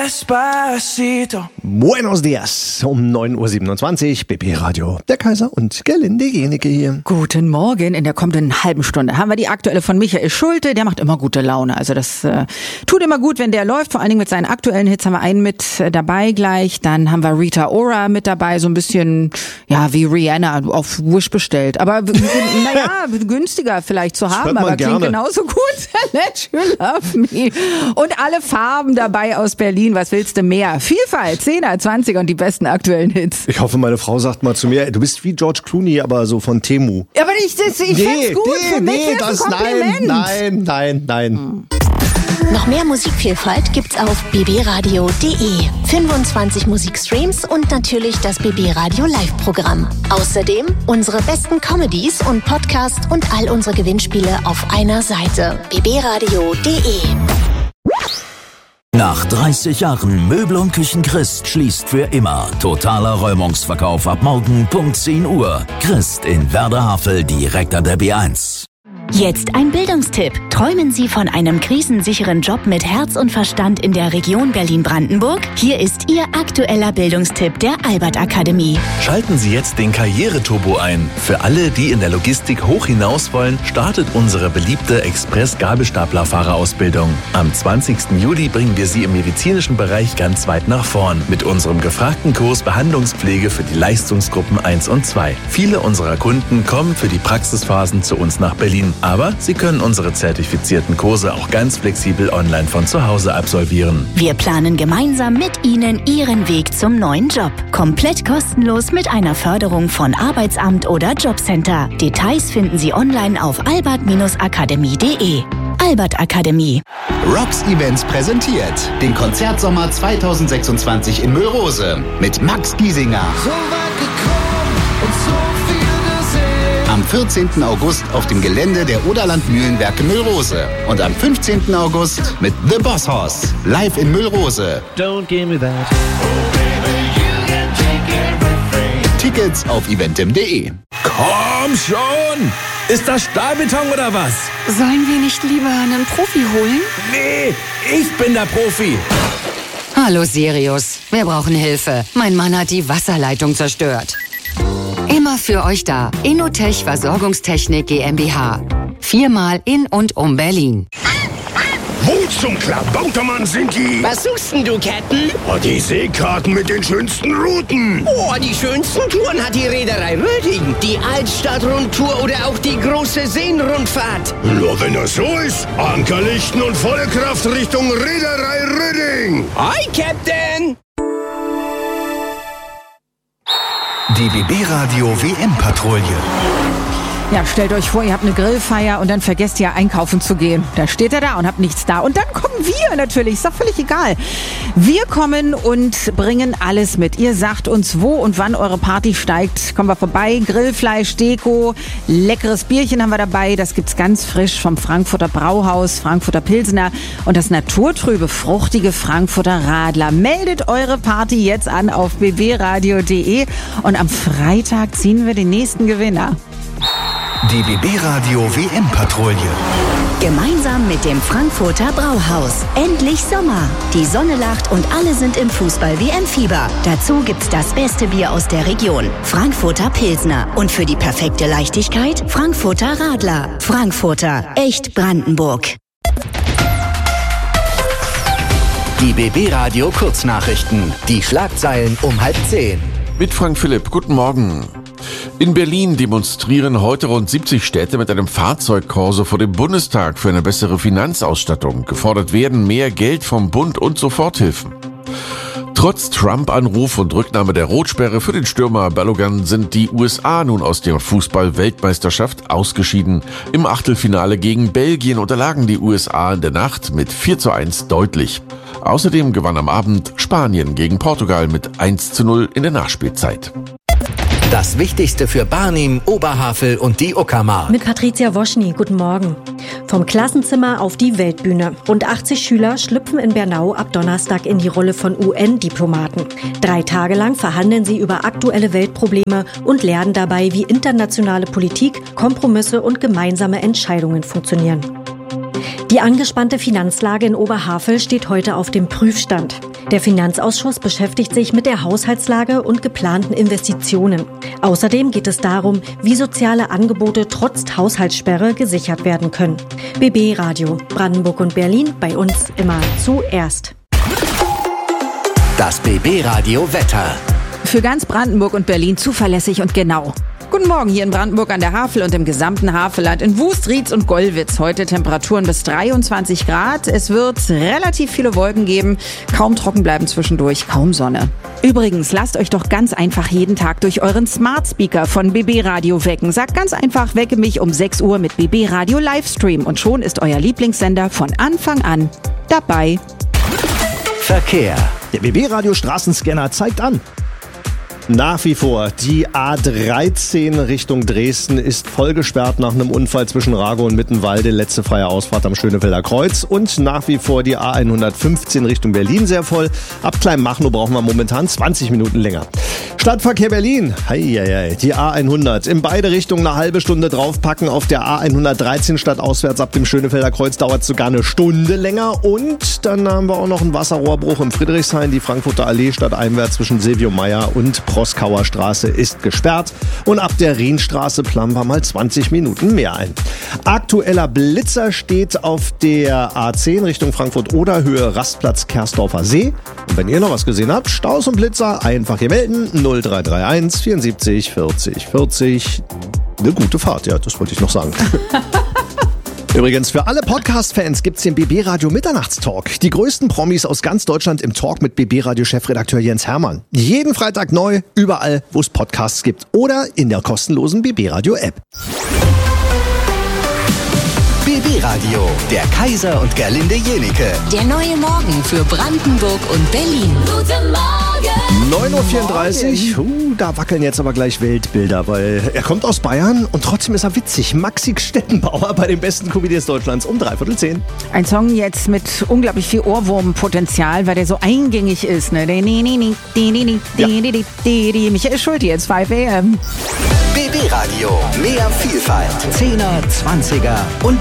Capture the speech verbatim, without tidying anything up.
Despacito. Buenos dias, um neun Uhr siebenundzwanzig, B B Radio, der Kaiser und Gerlinde Jenike hier. Guten Morgen, in der kommenden halben Stunde haben wir die aktuelle von Michael Schulte, der macht immer gute Laune, also das äh, tut immer gut, wenn der läuft, vor allen Dingen mit seinen aktuellen Hits haben wir einen mit äh, dabei gleich, dann haben wir Rita Ora mit dabei, so ein bisschen, ja, wie Rihanna auf Wish bestellt, aber naja, günstiger vielleicht zu haben, aber gerne. Klingt genauso gut, Let You Love Me und alle Farben dabei aus Berlin. Was willst du mehr? Vielfalt, zehner, zwanziger und die besten aktuellen Hits. Ich hoffe, meine Frau sagt mal zu mir, du bist wie George Clooney, aber so von Temu. Ja, aber ich, das, ich nee, find's gut. Nee, Für mich nee, wär's das, ein Kompliment. nein, nein, nein, nein. Hm. Noch mehr Musikvielfalt gibt's auf b b radio punkt d e. fünfundzwanzig Musikstreams und natürlich das B B Radio Live-Programm. Außerdem unsere besten Comedies und Podcasts und all unsere Gewinnspiele auf einer Seite. b b radio punkt d e. Nach dreißig Jahren Möbel und Küchen Christ schließt für immer. Totaler Räumungsverkauf ab morgen Punkt zehn Uhr. Christ in Werder-Havel direkt an der B eins. Jetzt ein Bildungstipp. Träumen Sie von einem krisensicheren Job mit Herz und Verstand in der Region Berlin-Brandenburg? Hier ist Ihr aktueller Bildungstipp der Albert Akademie. Schalten Sie jetzt den Karriereturbo ein. Für alle, die in der Logistik hoch hinaus wollen, startet unsere beliebte Express-Gabelstaplerfahrerausbildung. Am zwanzigsten Juli bringen wir Sie im medizinischen Bereich ganz weit nach vorn mit unserem gefragten Kurs Behandlungspflege für die Leistungsgruppen eins und zwei. Viele unserer Kunden kommen für die Praxisphasen zu uns nach Berlin. Aber Sie können unsere zertifizierten Kurse auch ganz flexibel online von zu Hause absolvieren. Wir planen gemeinsam mit Ihnen Ihren Weg zum neuen Job. Komplett kostenlos mit einer Förderung von Arbeitsamt oder Jobcenter. Details finden Sie online auf albert akademie punkt d e. Albert Akademie. Rocks Events präsentiert den Konzertsommer zweitausendsechsundzwanzig in Müllrose mit Max Giesinger. So weit gekommen und so viel gesehen. Am vierzehnten August auf dem Gelände der Oderland Mühlenwerke Müllrose. Und am fünfzehnten August mit The Boss Hoss live in Müllrose. Don't give me that. Tickets auf eventim punkt d e. Komm schon! Ist das Stahlbeton oder was? Sollen wir nicht lieber einen Profi holen? Nee, ich bin der Profi. Hallo Sirius, wir brauchen Hilfe. Mein Mann hat die Wasserleitung zerstört. Immer für euch da. Innotech Versorgungstechnik GmbH. Viermal in und um Berlin. Wo zum Klabautermann sind die? Was suchst denn du, Captain? Oh, die Seekarten mit den schönsten Routen. Oh, die schönsten Touren hat die Reederei Röding. Die Altstadt-Rundtour oder auch die große Seenrundfahrt. Nur wenn das so ist. Ankerlichten und volle Kraft Richtung Reederei Röding. Hi, Captain! Die B B Radio W M-Patrouille. Ja, stellt euch vor, ihr habt eine Grillfeier und dann vergesst ihr einkaufen zu gehen. Da steht er da und habt nichts da. Und dann kommen wir natürlich, ist doch völlig egal. Wir kommen und bringen alles mit. Ihr sagt uns, wo und wann eure Party steigt. Kommen wir vorbei, Grillfleisch, Deko, leckeres Bierchen haben wir dabei. Das gibt's ganz frisch vom Frankfurter Brauhaus, Frankfurter Pilsner und das naturtrübe, fruchtige Frankfurter Radler. Meldet eure Party jetzt an auf b b radio punkt d e und am Freitag ziehen wir den nächsten Gewinner. Die B B Radio W M-Patrouille. Gemeinsam mit dem Frankfurter Brauhaus. Endlich Sommer. Die Sonne lacht und alle sind im Fußball-W M-Fieber. Dazu gibt's das beste Bier aus der Region. Frankfurter Pilsner. Und für die perfekte Leichtigkeit Frankfurter Radler. Frankfurter. Echt Brandenburg. Die B B Radio Kurznachrichten. Die Schlagzeilen um halb zehn. Mit Frank Philipp. Guten Morgen. In Berlin demonstrieren heute rund siebzig Städte mit einem Fahrzeugkorso vor dem Bundestag für eine bessere Finanzausstattung. Gefordert werden mehr Geld vom Bund und Soforthilfen. Trotz Trump-Anruf und Rücknahme der Rotsperre für den Stürmer Balogun sind die U S A nun aus der Fußball-Weltmeisterschaft ausgeschieden. Im Achtelfinale gegen Belgien unterlagen die U S A in der Nacht mit vier zu eins deutlich. Außerdem gewann am Abend Spanien gegen Portugal mit eins zu null in der Nachspielzeit. Das Wichtigste für Barnim, Oberhavel und die Uckermark. Mit Patricia Woschny, guten Morgen. Vom Klassenzimmer auf die Weltbühne. Rund achtzig Schüler schlüpfen in Bernau ab Donnerstag in die Rolle von U N-Diplomaten. Drei Tage lang verhandeln sie über aktuelle Weltprobleme und lernen dabei, wie internationale Politik, Kompromisse und gemeinsame Entscheidungen funktionieren. Die angespannte Finanzlage in Oberhavel steht heute auf dem Prüfstand. Der Finanzausschuss beschäftigt sich mit der Haushaltslage und geplanten Investitionen. Außerdem geht es darum, wie soziale Angebote trotz Haushaltssperre gesichert werden können. B B Radio, Brandenburg und Berlin, bei uns immer zuerst. Das B B Radio Wetter. Für ganz Brandenburg und Berlin zuverlässig und genau. Guten Morgen hier in Brandenburg an der Havel und im gesamten Havelland, in Wust, Rietz und Gollwitz. Heute Temperaturen bis dreiundzwanzig Grad. Es wird relativ viele Wolken geben, kaum trocken bleiben zwischendurch, kaum Sonne. Übrigens, lasst euch doch ganz einfach jeden Tag durch euren Smart Speaker von B B Radio wecken. Sagt ganz einfach, wecke mich um sechs Uhr mit B B Radio Livestream und schon ist euer Lieblingssender von Anfang an dabei. Verkehr. Der B B Radio Straßenscanner zeigt an. Nach wie vor, die A dreizehn Richtung Dresden ist voll gesperrt nach einem Unfall zwischen Rago und Mittenwalde, letzte freie Ausfahrt am Schönefelder Kreuz. Und nach wie vor die A hundertfünfzehn Richtung Berlin sehr voll. Ab Kleinmachnow brauchen wir momentan zwanzig Minuten länger. Stadtverkehr Berlin, heieiei, die A hundert. In beide Richtungen eine halbe Stunde draufpacken. Auf der A hundertdreizehn stadtauswärts ab dem Schönefelder Kreuz dauert es sogar eine Stunde länger. Und dann haben wir auch noch einen Wasserrohrbruch im Friedrichshain. Die Frankfurter Allee stadteinwärts zwischen Silvio Meyer und Proskauer Straße ist gesperrt. Und ab der Rienstraße planen wir mal zwanzig Minuten mehr ein. Aktueller Blitzer steht auf der A zehn Richtung Frankfurt-Oder, Höhe Rastplatz Kersdorfer See. Und wenn ihr noch was gesehen habt, Staus und Blitzer, einfach hier melden. null drei drei eins vierundsiebzig vierzig vierzig. Eine gute Fahrt, ja, das wollte ich noch sagen. Übrigens, für alle Podcast-Fans gibt's den B B Radio Mitternachtstalk. Die größten Promis aus ganz Deutschland im Talk mit B B Radio Chefredakteur Jens Hermann. Jeden Freitag neu, überall, wo es Podcasts gibt oder in der kostenlosen B B Radio App. B B Radio, der Kaiser und Gerlinde Jenike. Der neue Morgen für Brandenburg und Berlin. Guten Morgen! neun Uhr vierunddreißig, uh, da wackeln jetzt aber gleich Weltbilder, weil er kommt aus Bayern und trotzdem ist er witzig. Maxi Stettenbauer bei den besten Comedians Deutschlands um dreiviertel zehn. Ein Song jetzt mit unglaublich viel Ohrwurmpotenzial, weil der so eingängig ist. Ne? Ja. Michael Schulte jetzt, fünf A M. B B Radio, mehr Vielfalt. Zehner, Zwanziger und